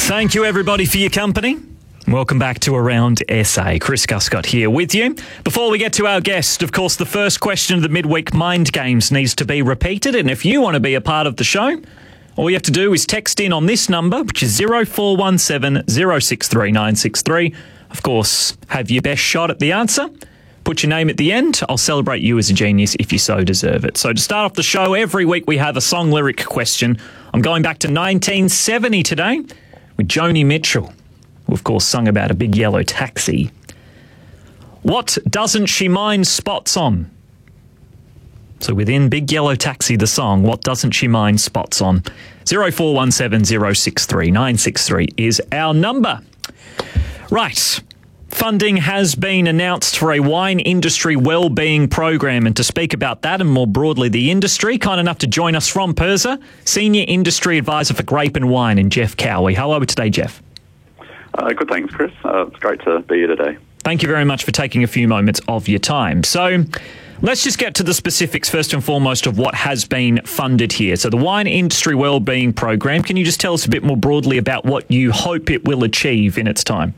Thank you, everybody, for your company. Welcome back to Around SA. Chris Guscott here with you. Before we get to our guest, of course, the first question of the midweek Mind Games needs to be repeated. And if you want to be a part of the show, all you have to do is text in on this number, which is 0417 063 963. Of course, have your best shot at the answer. Put your name at the end. I'll celebrate you as a genius if you so deserve it. So to start off the show, every week we have a song lyric question. I'm going back to 1970 today with Joni Mitchell, who of course sung about a big yellow taxi. What doesn't she mind spots on? So within Big Yellow Taxi, the song, what doesn't she mind spots on? 0417 063 963 is our number. Right. Funding has been announced for a wine industry wellbeing program, and to speak about that and more broadly the industry, kind enough to join us from PIRSA, Senior Industry Advisor for Grape and Wine, and Jeff Cowie. How are we today, Jeff? Good, thanks, Chris. It's great to be here today. Thank you very much for taking a few moments of your time. So let's just get to the specifics first and foremost of what has been funded here. So the Wine Industry Wellbeing Program, can you just tell us a bit more broadly about what you hope it will achieve in its time?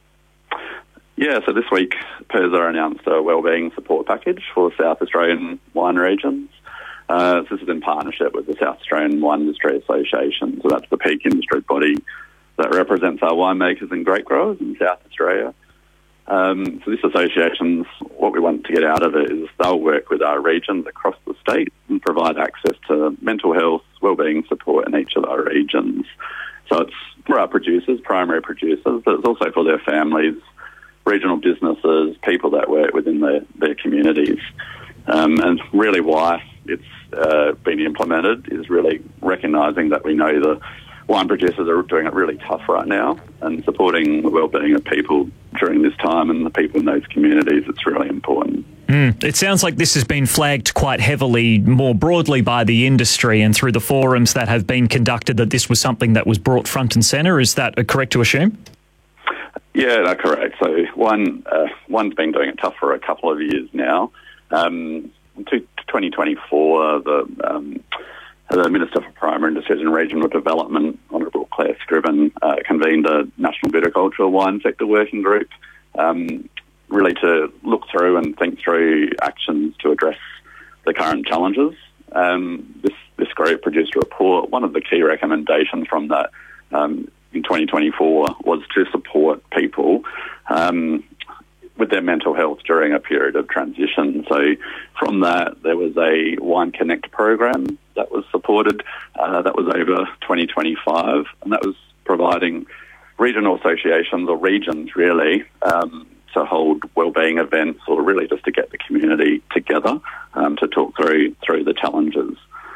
Yeah, so this week PIRSA announced a wellbeing support package for South Australian wine regions. So this is in partnership with the South Australian Wine Industry Association. So that's the peak industry body that represents our winemakers and grape growers in South Australia. So this association's, what we want to get out of it is they'll work with our regions across the state and provide access to mental health, wellbeing support in each of our regions. So it's for our producers, primary producers, but it's also for their families, regional businesses, people that work within their communities. And really why it's been implemented is really recognising that we know the wine producers are doing it really tough right now, and supporting the wellbeing of people during this time and the people in those communities, it's really important. It sounds like this has been flagged quite heavily more broadly by the industry and through the forums that have been conducted, that this was something that was brought front and centre. Is that correct to assume? Yeah, no, correct. So one's been doing it tough for a couple of years now. In 2024, the Minister for Primary Industries and Regional Development, Honourable Claire Scriven, convened a National Viticultural Wine Sector Working Group, really to look through and think through actions to address the current challenges. This group produced a report. One of the key recommendations from that in 2024 was to support people with their mental health during a period of transition. So from that, there was a Wine Connect program that was supported. That was over 2025, and that was providing regional associations or regions really to hold wellbeing events, or really just to get the community together to talk through the challenges.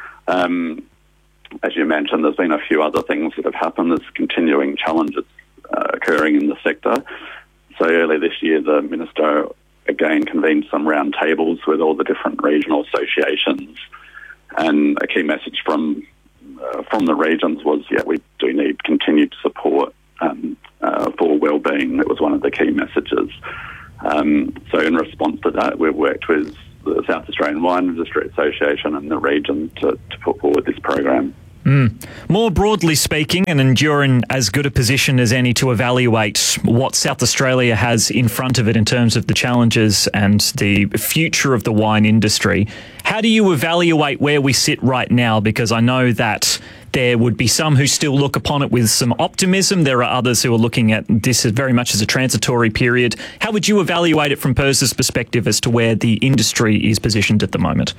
As you mentioned, there's been a few other things that have happened. There's continuing challenges occurring in the sector. So earlier this year, the Minister again convened some round tables with all the different regional associations. And a key message from the regions was, we do need continued support for wellbeing. That was one of the key messages. So in response to that, we've worked with the South Australian Wine Industry Association and the region to put forward this program. More broadly speaking, and you're in as good a position as any to evaluate what South Australia has in front of it in terms of the challenges and the future of the wine industry. How do you evaluate where we sit right now? Because I know that there would be some who still look upon it with some optimism. There are others who are looking at this as very much as a transitory period. How would you evaluate it from PIRSA's perspective as to where the industry is positioned at the moment?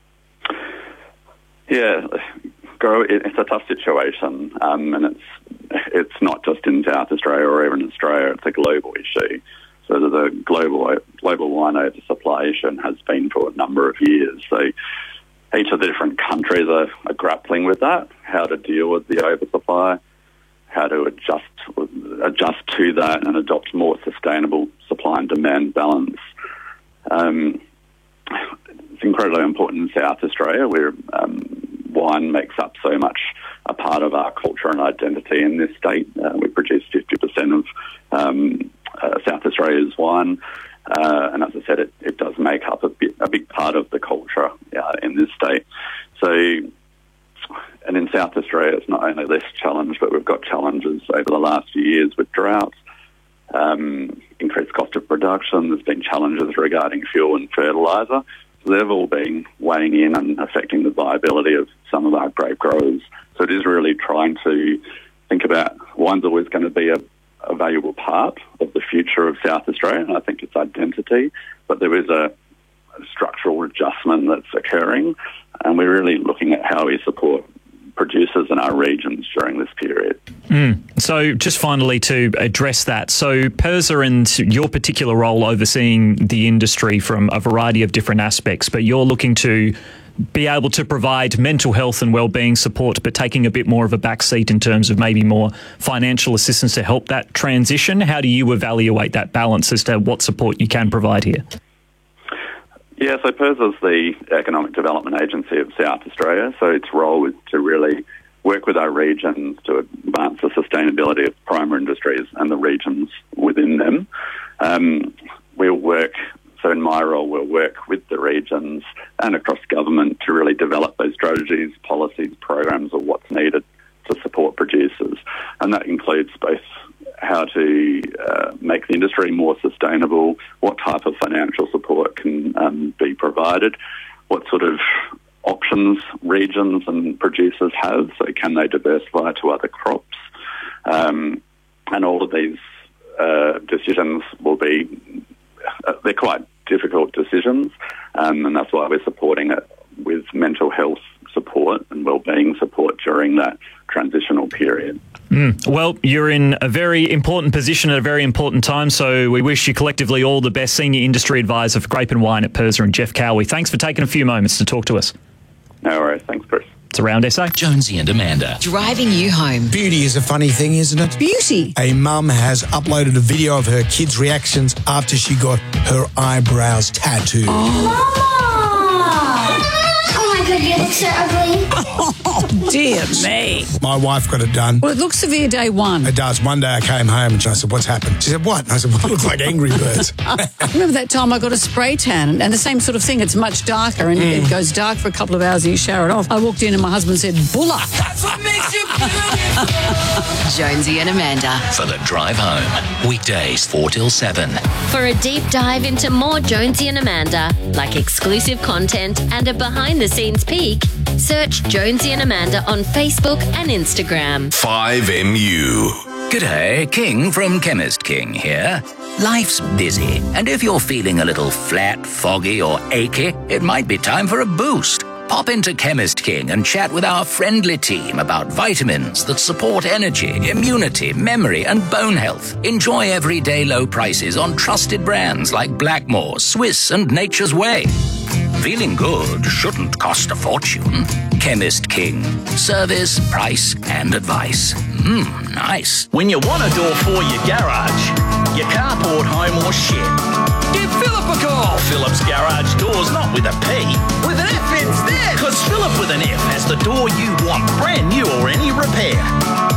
Yeah, it's a tough situation, and it's not just in South Australia or even Australia. It's a global issue. So the global wine oversupply issue and has been for a number of years. So each of the different countries are grappling with that, how to deal with the oversupply, how to adjust to that and adopt more sustainable supply and demand balance. It's incredibly important in South Australia, where wine makes up so much a part of our culture and identity in this state. We produce 50% of South Australia's wine, and as I said, it does make up a big part of the culture in this state. So and in South Australia, it's not only this challenge, but we've got challenges over the last few years with droughts, increased cost of production. There's been challenges regarding fuel and fertiliser. So they've all been weighing in and affecting the viability of some of our grape growers. So it is really trying to think about wine's always going to be a valuable part of the future of South Australia, and I think its identity, but there is a structural adjustment that's occurring, and we're really looking at how we support producers in our regions during this period. So just finally to address that, so PIRSA and your particular role overseeing the industry from a variety of different aspects, but you're looking to be able to provide mental health and wellbeing support, but taking a bit more of a backseat in terms of maybe more financial assistance to help that transition. How do you evaluate that balance as to what support you can provide here? Yeah, so PIRSA is the Economic Development Agency of South Australia, so its role is to really work with our regions to advance the sustainability of primary industries and the regions within them. We'll work, so in my role, we'll work with the regions and across government to really develop those strategies, policies, programs of what's needed to support producers. And that includes both how to make the industry more sustainable, what type of financial support can be provided, what sort of options regions and producers have, so can they diversify to other crops. And all of these decisions will be, they're quite difficult decisions, and that's why we're supporting it with mental health support and wellbeing support during that transitional period. Well, you're in a very important position at a very important time, so we wish you collectively all the best. Senior Industry Advisor for Grape and Wine at PIRSA and Jeff Cowie. Thanks for taking a few moments to talk to us. No worries. Thanks, Chris. It's Around SA. Jonesy and Amanda. Driving you home. Beauty is a funny thing, isn't it? Beauty. A mum has uploaded a video of her kids' reactions after she got her eyebrows tattooed. Mama! Oh my God, you look so ugly. Oh, dear me. My wife got it done. Well, it looks severe day one. It does. One day I came home and I said, what's happened? She said, what? And I said, well, it looks like Angry Birds. Remember that time I got a spray tan and the same sort of thing. It's much darker and it goes dark for a couple of hours and you shower it off. I walked in and my husband said, Bulla. That's what makes you beautiful. Jonesy and Amanda. For the drive home. Weekdays 4 till 7. For a deep dive into more Jonesy and Amanda, like exclusive content and a behind-the-scenes peek, search Jonesy and Amanda on Facebook and Instagram. 5MU. G'day, King from Chemist King here. Life's busy, and if you're feeling a little flat, foggy or achy, it might be time for a boost. Pop into Chemist King and chat with our friendly team about vitamins that support energy, immunity, memory and bone health. Enjoy everyday low prices on trusted brands like Blackmore, Swiss and Nature's Way. Feeling good shouldn't cost a fortune. Chemist King. Service, price and advice. Nice. When you want a door for your garage, your carport, home or shed, give Philip a call. Philip's Garage Doors, not with a P, with an F instead. Because Philip with an F has the door you want, brand new or any repair.